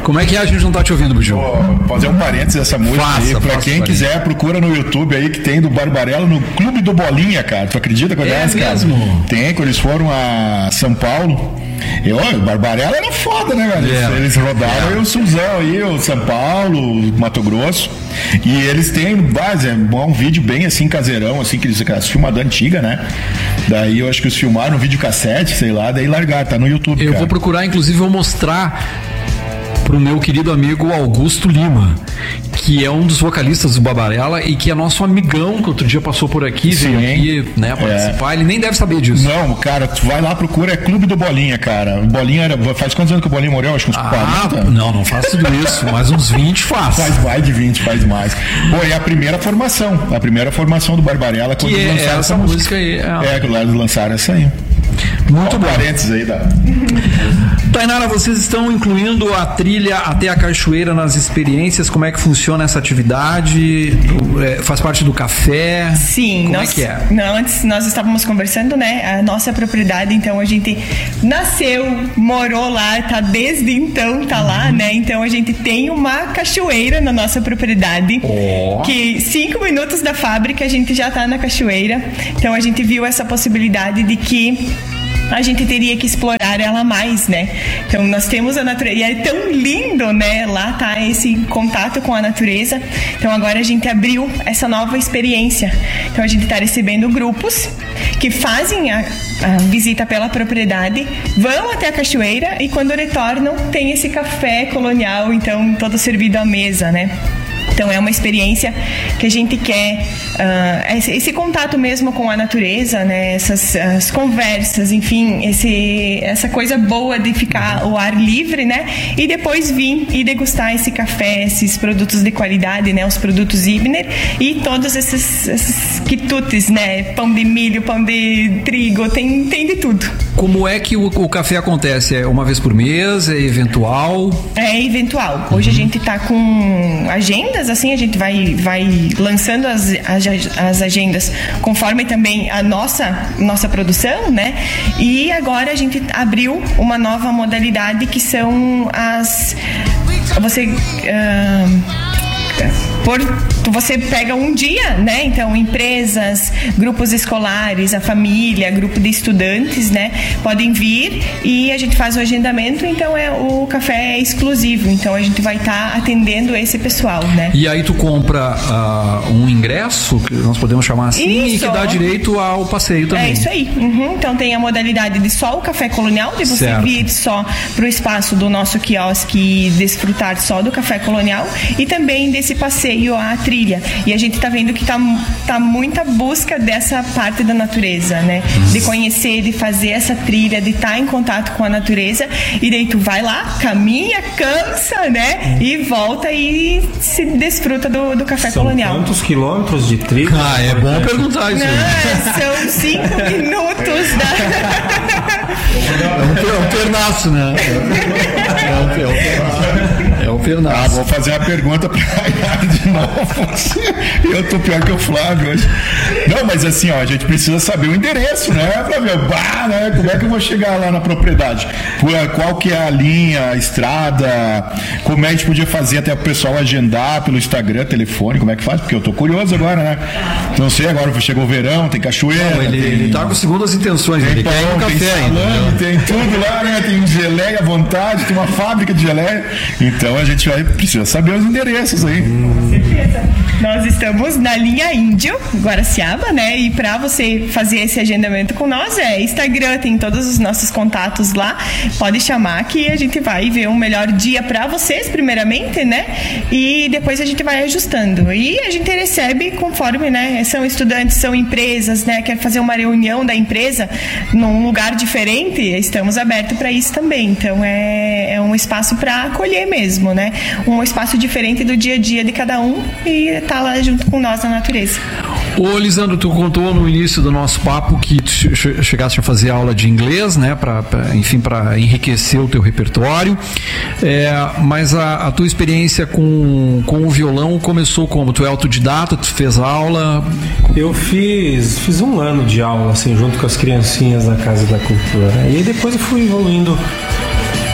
Como é que a gente não tá te ouvindo, Buju? Vou fazer um parênteses dessa música aí. Pra quem quiser, procura no YouTube aí que tem do Barbarella no Clube do Bolinha, cara. Tu acredita que é cara? Mesmo? Tem, quando eles foram a São Paulo. O Barbarella era foda, né, velho? Eles rodaram aí o Suzão aí, o São Paulo, o Mato Grosso. E eles têm base, um vídeo bem assim, caseirão, assim, que eles filmaram antiga, né? Daí eu acho que eles filmaram um videocassete, sei lá, daí largaram, tá no YouTube. Eu vou procurar, inclusive, vou mostrar pro meu querido amigo Augusto Lima, que é um dos vocalistas do Barbarella e que é nosso amigão, que outro dia passou por aqui, veio aqui, né, participar. Ele nem deve saber disso. Não, cara, tu vai lá, procura, é Clube do Bolinha, cara. O Bolinha faz quantos anos que o Bolinha morreu? Acho que uns 40? Não faz tudo isso, mas uns 20 faz. Faz mais de 20, faz mais. Pô, é a primeira formação do Barbarella quando que lançaram essa música aí. Quando eles lançaram essa aí. Muito bom. Parênteses aí da... Tainara, vocês estão incluindo a trilha até a cachoeira nas experiências? Como é que funciona essa atividade? Faz parte do café? Sim. Como é que é? Antes nós estávamos conversando, né? A nossa propriedade, então a gente nasceu, morou lá, tá desde então, tá lá, né? Então a gente tem uma cachoeira na nossa propriedade, que 5 minutos da fábrica a gente já tá na cachoeira. Então a gente viu essa possibilidade de que a gente teria que explorar ela mais, né? Então nós temos a natureza, e é tão lindo, né? Lá tá esse contato com a natureza. Então agora a gente abriu essa nova experiência. Então a gente tá recebendo grupos que fazem a visita pela propriedade, vão até a cachoeira e quando retornam tem esse café colonial, então todo servido à mesa, né? Então é uma experiência que a gente quer, esse contato mesmo com a natureza, né? Essas conversas, enfim, essa coisa boa de ficar ao ar livre, né? E depois vir e degustar esse café, esses produtos de qualidade, né? Os produtos Ibner e todos esses quitutes, né? Pão de milho, pão de trigo, tem de tudo. Como é que o café acontece? É uma vez por mês? É eventual? É eventual. Hoje a gente tá com agendas, assim, a gente vai lançando as agendas conforme também a nossa produção, né? E agora a gente abriu uma nova modalidade que são você pega um dia, né? Então, empresas, grupos escolares, a família, grupo de estudantes, né? Podem vir e a gente faz o agendamento, então o café é exclusivo, então a gente vai estar atendendo esse pessoal, né? E aí tu compra um ingresso, que nós podemos chamar assim, isso. E que dá direito ao passeio também. É isso aí. Então tem a modalidade de só o café colonial, de você vir só pro espaço do nosso quiosque e desfrutar só do café colonial e também desse passeio à trilha. E a gente tá vendo que tá muita busca dessa parte da natureza, né? De conhecer, de fazer essa trilha, de estar em contato com a natureza. E daí tu vai lá, caminha, cansa, né? E volta e se desfruta do café colonial. Quantos quilômetros de trilha? É bom perguntar isso. São 5 minutos É um pernaço, né? É um pernaço. Vou fazer uma pergunta pra Yara de novo. Eu tô pior que o Flávio hoje. Não, mas assim, a gente precisa saber o endereço, né, Flávio? Né? Como é que eu vou chegar lá na propriedade? Qual que é a linha, a estrada? Como é que a gente podia fazer até o pessoal agendar pelo Instagram, telefone? Como é que faz? Porque eu tô curioso agora, né? Não sei, agora chegou o verão, tem cachoeira. Não, ele tá com segundas intenções. Tem ele pão, quer ir no café tem salame, ainda. tem tudo lá, né? Tem geleia à vontade, tem uma fábrica de geleia. Então a gente precisa saber os endereços aí. Com certeza. Nós estamos na linha Índio, Guaraciaba, né? E para você fazer esse agendamento com nós Instagram, tem todos os nossos contatos lá. Pode chamar que a gente vai ver um melhor dia para vocês, primeiramente, né? E depois a gente vai ajustando. E a gente recebe conforme, né? São estudantes, são empresas, né? Quer fazer uma reunião da empresa num lugar diferente, estamos abertos para isso também. Então é um espaço para acolher mesmo, né? Um espaço diferente do dia a dia de cada um e tá lá junto com nós na natureza. Ô, Lisandro, tu contou no início do nosso papo que tu chegaste a fazer aula de inglês, né, para enriquecer o teu repertório, mas a tua experiência com o violão começou como? Tu é autodidata, tu fez aula? Eu fiz 1 ano de aula, assim, junto com as criancinhas da Casa da Cultura, e depois eu fui evoluindo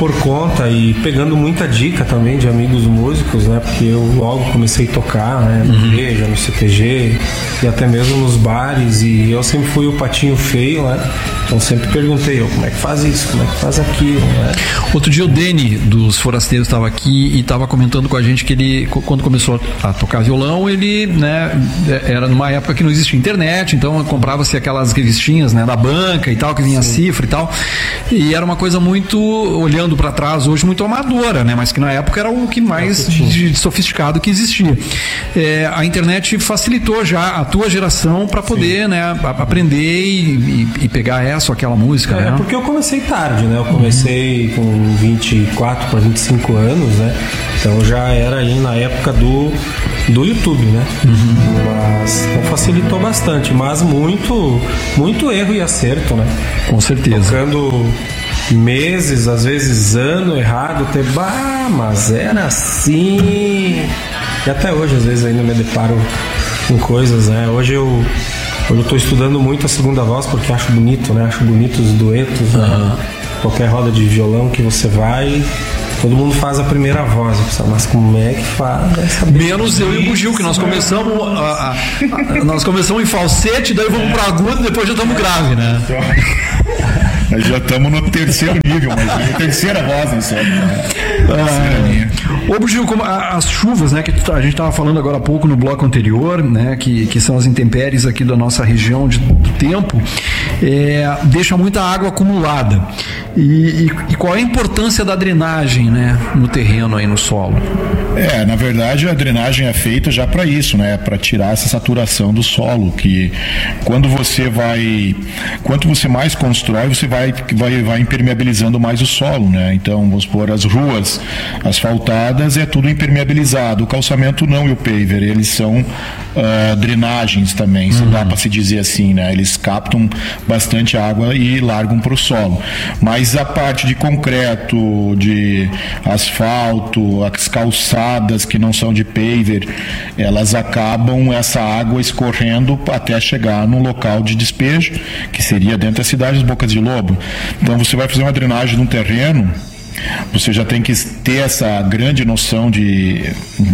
por conta e pegando muita dica também de amigos músicos, né? Porque eu logo comecei a tocar, né? Na igreja, no CTG e até mesmo nos bares, e eu sempre fui o patinho feio, né? Então sempre perguntei, como é que faz isso, como é que faz aquilo, né? Outro dia o Deni dos Forasteiros estava aqui e estava comentando com a gente que ele, quando começou a tocar violão, ele, né, era numa época que não existia internet, então comprava-se aquelas revistinhas, né, da banca e tal, que vinha a cifra e tal, e era uma coisa muito, olhando para trás hoje, muito amadora, né, mas que na época era o que mais de sofisticado que existia. A internet facilitou já a tua geração para poder, né, aprender e pegar essa ou aquela música, né? Porque eu comecei tarde, né? Eu comecei com 24 para 25 anos, né? Então já era aí na época do YouTube, né? Mas então facilitou bastante, mas muito erro e acerto, né? Com certeza. Tocando meses, às vezes ano errado, mas era assim. E até hoje, às vezes, ainda me deparo com coisas, né? Hoje eu estou estudando muito a segunda voz porque acho bonito, né? Acho bonito os duetos, né? Qualquer roda de violão que você vai, todo mundo faz a primeira voz. Mas como é que faz? Menos eu e o Gil, que nós começamos nós começamos em falsete, daí vamos para agudo e depois já estamos grave, né? Nós já estamos no terceiro nível, mas a terceira voz, não sei. Ô, Gil, como as chuvas, né, que a gente estava falando agora há pouco no bloco anterior, né, que são as intempéries aqui da nossa região do tempo, deixa muita água acumulada. E qual é a importância da drenagem, né, no terreno aí, no solo? Na verdade a drenagem é feita já para isso, né, para tirar essa saturação do solo, que quanto você mais constrói, você vai impermeabilizando mais o solo, né? Então, vamos supor, as ruas asfaltadas é tudo impermeabilizado, o calçamento não, e o paver, eles são drenagens também, se dá para se dizer assim, né? Eles captam bastante água e largam para o solo. Mas a parte de concreto, de asfalto, as calçadas que não são de paver, elas acabam essa água escorrendo até chegar no local de despejo, que seria dentro da cidade das Bocas de Lobo. Então você vai fazer uma drenagem num terreno, você já tem que ter essa grande noção de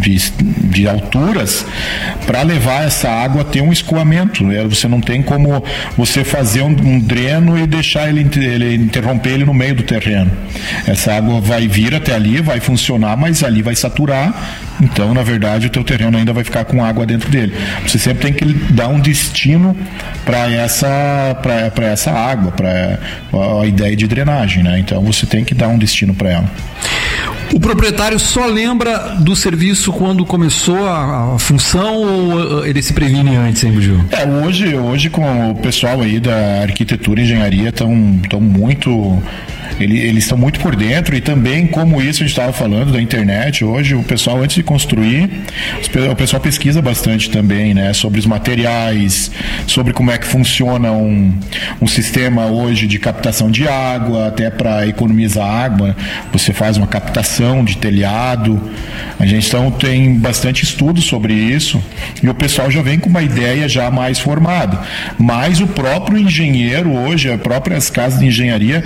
alturas para levar essa água a ter um escoamento. Você não tem como você fazer um dreno e deixar ele interromper ele no meio do terreno. Essa água vai vir até ali, vai funcionar, mas ali vai saturar. Então, na verdade, o teu terreno ainda vai ficar com água dentro dele. Você sempre tem que dar um destino para essa água, para a ideia de drenagem, né? Então, você tem que dar um destino para ela. O proprietário só lembra do serviço quando começou a função, ou ele se previne antes, hein, Bugil? Hoje com o pessoal aí da arquitetura e engenharia estão muito... Eles estão muito por dentro, e também, como isso a gente estava falando da internet, hoje o pessoal, antes de construir, o pessoal pesquisa bastante também, né, sobre os materiais, sobre como é que funciona um sistema hoje de captação de água, até para economizar água, você faz uma captação de telhado. A gente então tem bastante estudo sobre isso, e o pessoal já vem com uma ideia já mais formada. Mas o próprio engenheiro hoje, as próprias casas de engenharia,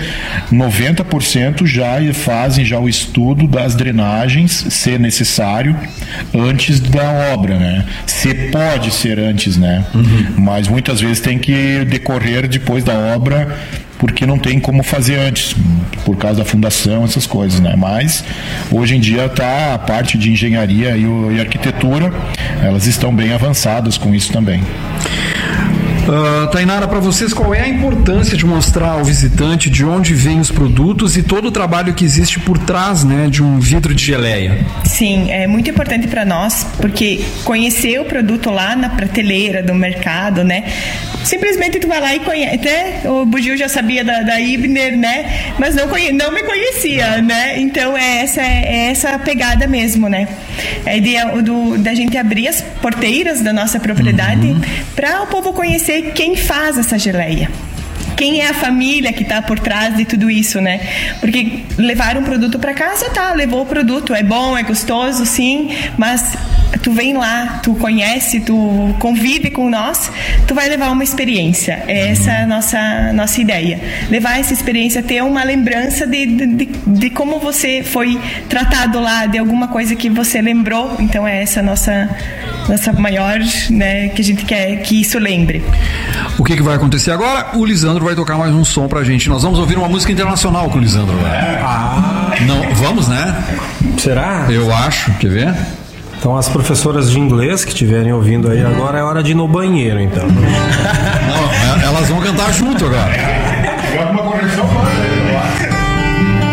90% já fazem já o estudo das drenagens, se necessário, antes da obra, né? Se pode ser antes, né? Mas muitas vezes tem que decorrer depois da obra, porque não tem como fazer antes, por causa da fundação, essas coisas, né? Mas hoje em dia a parte de engenharia e arquitetura, elas estão bem avançadas com isso também. Tainara, para vocês, qual é a importância de mostrar ao visitante de onde vêm os produtos e todo o trabalho que existe por trás, né, de um vidro de geleia? Sim, é muito importante para nós, porque conhecer o produto lá na prateleira do mercado, né, simplesmente tu vai lá e conhece. Até o Bugil já sabia da Ibner, né, mas não me conhecia, né, então é essa pegada mesmo, né, a ideia da gente abrir as porteiras da nossa propriedade para o povo conhecer quem faz essa geleia. Quem é a família que está por trás de tudo isso, né? Porque levar um produto para casa, levou o produto, é bom, é gostoso, sim, mas tu vem lá, tu conhece, tu convive com nós, tu vai levar uma experiência. Essa é a nossa ideia. Levar essa experiência, ter uma lembrança de como você foi tratado lá, de alguma coisa que você lembrou. Então é essa a nossa maior, né, que a gente quer que isso lembre. O que vai acontecer agora? O Lisandro vai tocar mais um som pra gente. Nós vamos ouvir uma música internacional com o Lisandro. Não, vamos, né? Será? Eu acho. Quer ver? Então as professoras de inglês que estiverem ouvindo aí agora é hora de ir no banheiro, então. Não, elas vão cantar junto agora.